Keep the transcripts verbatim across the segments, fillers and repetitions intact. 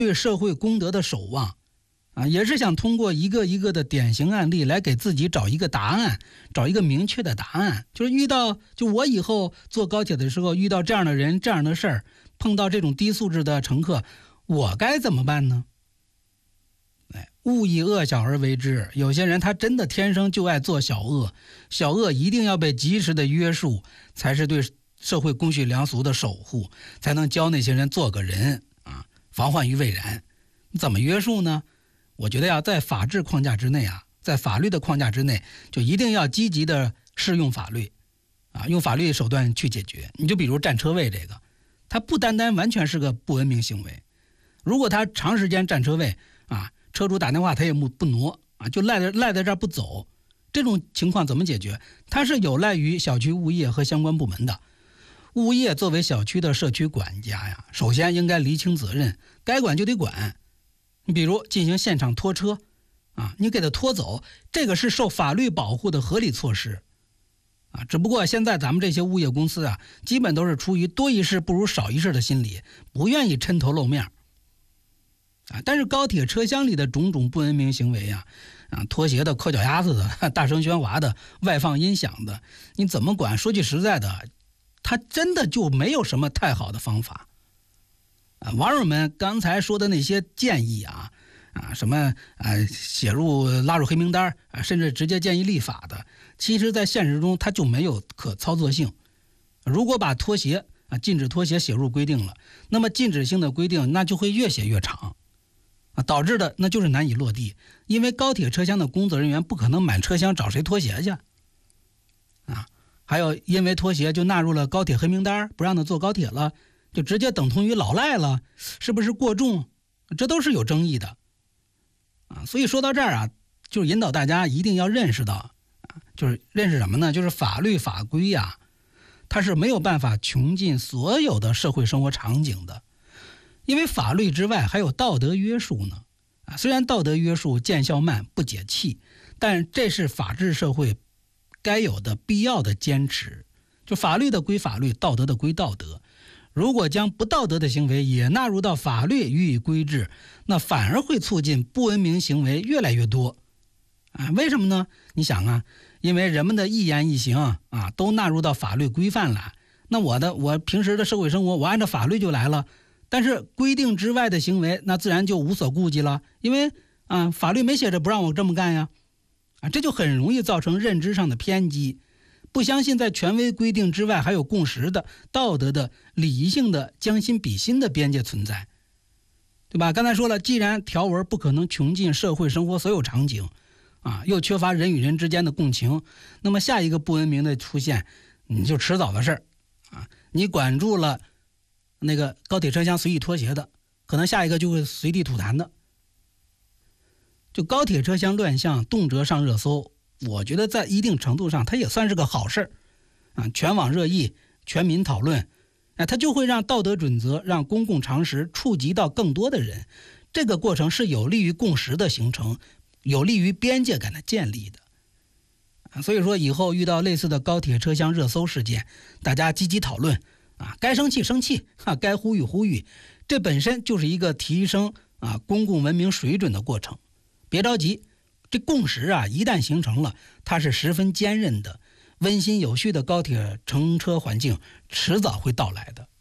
对社会公德的守望啊，也是想通过一个一个的典型案例来给自己找一个答案，找一个明确的答案。就是遇到，就我以后坐高铁的时候遇到这样的人、这样的事儿，碰到这种低素质的乘客，我该怎么办呢？哎，勿以恶小而为之。有些人他真的天生就爱做小恶，小恶一定要被及时的约束，才是对社会公序良俗的守护，才能教那些人做个人啊，防患于未然。怎么约束呢？我觉得呀，在法治框架之内啊，在法律的框架之内，就一定要积极的适用法律，啊，用法律手段去解决。你就比如占车位这个，它不单单完全是个不文明行为，如果他长时间占车位啊，车主打电话他也不不挪啊，就赖在赖在这儿不走，这种情况怎么解决？它是有赖于小区物业和相关部门的。物业作为小区的社区管家呀，首先应该厘清责任，该管就得管。你比如进行现场拖车啊，你给他拖走，这个是受法律保护的合理措施啊。只不过现在咱们这些物业公司啊，基本都是出于多一事不如少一事的心理，不愿意抻头露面啊。但是高铁车厢里的种种不文明行为啊，啊，拖鞋的、抠脚丫子的、大声喧哗的、外放音响的，你怎么管？说句实在的，它真的就没有什么太好的方法。啊，网友们刚才说的那些建议啊，啊什么啊写入拉入黑名单啊，甚至直接建议立法的，其实在现实中它就没有可操作性。如果把拖鞋啊禁止拖鞋写入规定了，那么禁止性的规定那就会越写越长啊，导致的那就是难以落地。因为高铁车厢的工作人员不可能满车厢找谁拖鞋去啊，还有因为拖鞋就纳入了高铁黑名单，不让他坐高铁了，就直接等同于老赖了，是不是过重？这都是有争议的啊。所以说到这儿啊，就是引导大家一定要认识到啊，就是认识什么呢？就是法律法规呀、啊，它是没有办法穷尽所有的社会生活场景的，因为法律之外还有道德约束呢。啊，虽然道德约束见效慢不解气，但这是法治社会该有的必要的坚持。就法律的归法律，道德的归道德。如果将不道德的行为也纳入到法律予以规制，那反而会促进不文明行为越来越多啊。为什么呢？你想啊，因为人们的一言一行啊都纳入到法律规范了，那我的我平时的社会生活我按照法律就来了，但是规定之外的行为那自然就无所顾忌了，因为啊法律没写着不让我这么干呀啊，这就很容易造成认知上的偏激，不相信在权威规定之外还有共识的、道德的、理性的、将心比心的边界存在，对吧？刚才说了，既然条文不可能穷尽社会生活所有场景啊，又缺乏人与人之间的共情，那么下一个不文明的出现你就迟早的事儿啊。你管住了那个高铁车厢随意脱鞋的，可能下一个就会随地吐痰的。就高铁车厢乱象动辄上热搜，我觉得在一定程度上它也算是个好事啊，全网热议，全民讨论，啊，它就会让道德准则、让公共常识触及到更多的人，这个过程是有利于共识的形成，有利于边界感的建立的啊。所以说以后遇到类似的高铁车厢热搜事件，大家积极讨论啊，该生气生气啊，该呼吁呼吁，这本身就是一个提升啊公共文明水准的过程。别着急，这共识啊一旦形成了，它是十分坚韧的，温馨有序的高铁乘车环境迟早会到来的。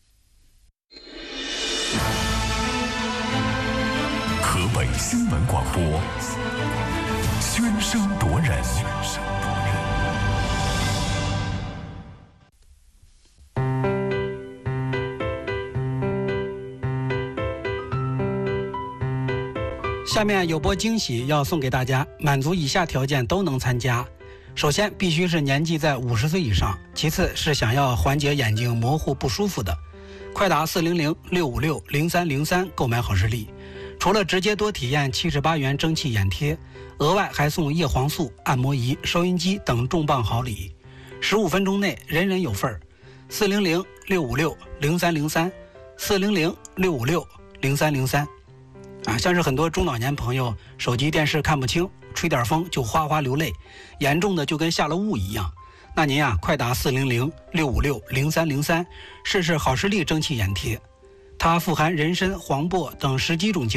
河北新闻广播，喧声夺人。 下面有波惊喜要送给大家，满足以下条件都能参加。首先必须是年纪在五十岁以上，其次是想要缓解眼睛模糊不舒服的。快打四零零六五六零三零三购买好视力，除了直接多体验七十八元蒸汽眼贴，额外还送叶黄素、按摩仪、收音机等重磅好礼。十五分钟内人人有份。四零零六五六零三零三，四零零六五六零三零三。啊，像是很多中老年朋友手机电视看不清，吹点风就哗哗流泪，严重的就跟下了雾一样。那您啊，快打四零零六五六零三零三，试试好视力蒸汽眼贴，它富含人参、黄柏等十几种精